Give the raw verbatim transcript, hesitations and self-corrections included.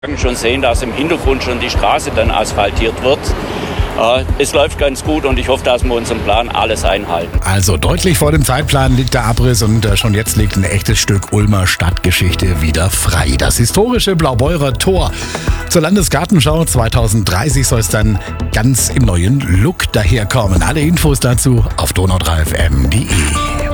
Schon sehen, dass im Hintergrund schon die Straße dann asphaltiert wird. Es läuft ganz gut und ich hoffe, dass wir unseren Plan alles einhalten. Also deutlich vor dem Zeitplan liegt der Abriss und schon jetzt liegt ein echtes Stück Ulmer Stadtgeschichte wieder frei. Das historische Blaubeurer Tor. Zur Landesgartenschau zwanzig dreißig soll es dann ganz im neuen Look daherkommen. Alle Infos dazu auf donau drei f m punkt d e.